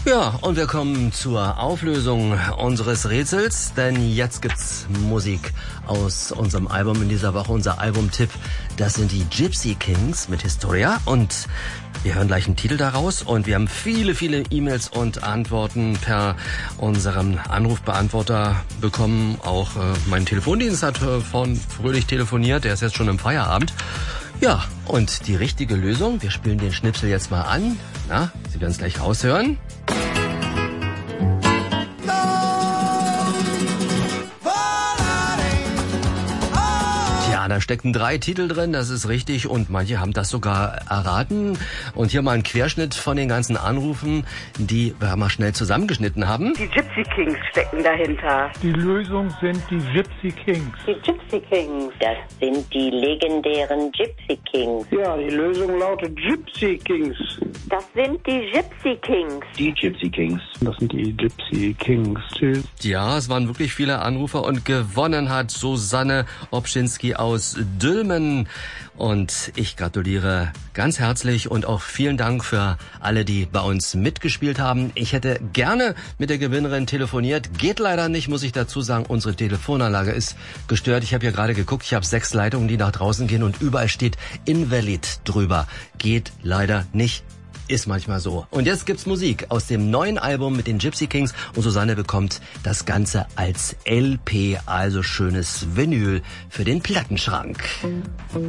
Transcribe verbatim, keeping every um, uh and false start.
Ja, und wir kommen zur Auflösung unseres Rätsels, denn jetzt gibt's Musik aus unserem Album in dieser Woche. Unser Albumtipp, das sind die Gypsy Kings mit Historia, und wir hören gleich einen Titel daraus, und wir haben viele, viele E-Mails und Antworten per unserem Anrufbeantworter bekommen. Auch äh, mein Telefondienst hat äh, von fröhlich telefoniert, der ist jetzt schon im Feierabend. Ja, und die richtige Lösung, wir spielen den Schnipsel jetzt mal an. Na, Sie werden es gleich raushören. Ja, da steckten drei Titel drin, das ist richtig, und manche haben das sogar erraten. Und hier mal ein Querschnitt von den ganzen Anrufen, die wir mal schnell zusammengeschnitten haben. Die Gypsy Kings stecken dahinter. Die Lösung sind die Gypsy Kings. Die Gypsy Kings. Das sind die legendären Gypsy Kings. Ja, die Lösung lautet Gypsy Kings. Das sind die Gypsy Kings. Die Gypsy Kings. Das sind die Gypsy Kings. Tschüss. Ja, es waren wirklich viele Anrufer, und gewonnen hat Susanne Obschinski aus Dülmen. Und ich gratuliere ganz herzlich und auch vielen Dank für alle, die bei uns mitgespielt haben. Ich hätte gerne mit der Gewinnerin telefoniert. Geht leider nicht, muss ich dazu sagen. Unsere Telefonanlage ist gestört. Ich habe hier gerade geguckt. Ich habe sechs Leitungen, die nach draußen gehen, und überall steht Invalid drüber. Geht leider nicht. Ist manchmal so. Und jetzt gibt's Musik aus dem neuen Album mit den Gypsy Kings, und Susanne bekommt das Ganze als L P, also schönes Vinyl für den Plattenschrank.